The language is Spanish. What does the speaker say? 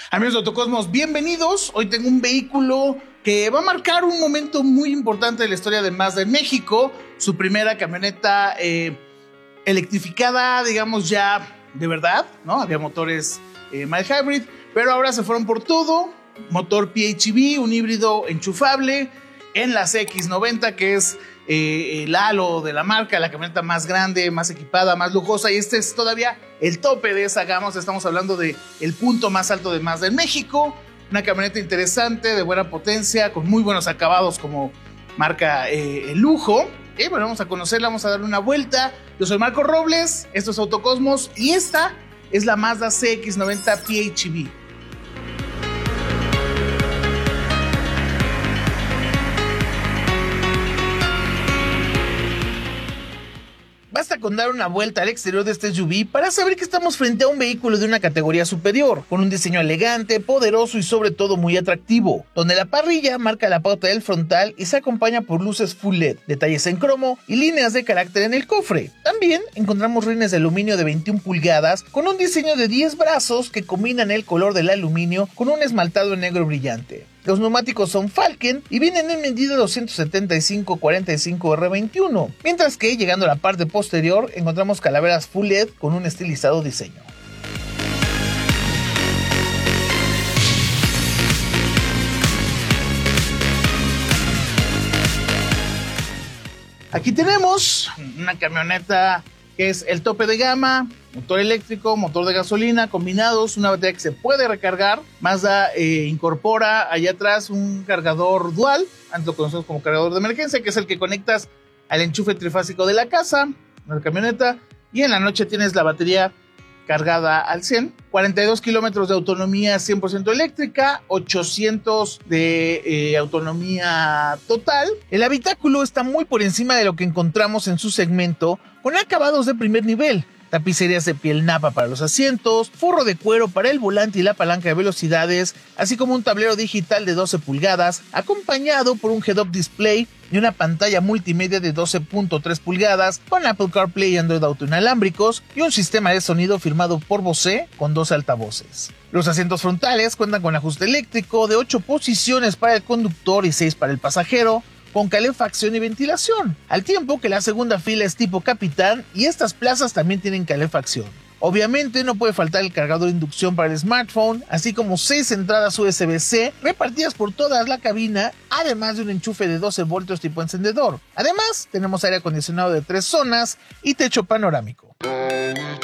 Amigos de Autocosmos, bienvenidos. Hoy tengo un vehículo que va a marcar un momento muy importante de la historia de Mazda en México. Su primera camioneta electrificada, digamos ya de verdad, ¿no? Había motores mild hybrid, pero ahora se fueron por todo. Motor PHEV, un híbrido enchufable en la CX90, que es el halo de la marca, la camioneta más grande, más equipada, más lujosa, y este es todavía el tope de esa gama. Estamos hablando de el punto más alto de Mazda en México. Una camioneta interesante, de buena potencia, con muy buenos acabados como marca el lujo. Y bueno, vamos a conocerla, vamos a darle una vuelta. Yo soy Marco Robles, esto es Autocosmos y esta es la Mazda CX90 PHEV. Basta con dar una vuelta al exterior de este SUV para saber que estamos frente a un vehículo de una categoría superior, con un diseño elegante, poderoso y sobre todo muy atractivo, donde la parrilla marca la pauta del frontal y se acompaña por luces full LED, detalles en cromo y líneas de carácter en el cofre. También encontramos rines de aluminio de 21 pulgadas con un diseño de 10 brazos que combinan el color del aluminio con un esmaltado en negro brillante. Los neumáticos son Falken y vienen en medida 275/45R21, mientras que llegando a la parte posterior encontramos calaveras full LED con un estilizado diseño. Aquí tenemos una camioneta que es el tope de gama, motor eléctrico, motor de gasolina combinados, una batería que se puede recargar. Mazda incorpora allá atrás un cargador dual, antes lo conocemos como cargador de emergencia, que es el que conectas al enchufe trifásico de la casa, de la camioneta, y en la noche tienes la batería cargada al 100, 42 kilómetros de autonomía 100% eléctrica, 800 de autonomía total. El habitáculo está muy por encima de lo que encontramos en su segmento, con acabados de primer nivel. Tapicerías de piel napa para los asientos, forro de cuero para el volante y la palanca de velocidades, así como un tablero digital de 12 pulgadas, acompañado por un head-up display y una pantalla multimedia de 12.3 pulgadas con Apple CarPlay y Android Auto inalámbricos y un sistema de sonido firmado por Bose con 12 altavoces. Los asientos frontales cuentan con ajuste eléctrico de 8 posiciones para el conductor y 6 para el pasajero, con calefacción y ventilación, al tiempo que la segunda fila es tipo capitán y estas plazas también tienen calefacción. Obviamente no puede faltar el cargador de inducción para el smartphone, así como 6 entradas USB-C repartidas por toda la cabina, además de un enchufe de 12 voltios tipo encendedor. Además, tenemos aire acondicionado de 3 zonas y techo panorámico.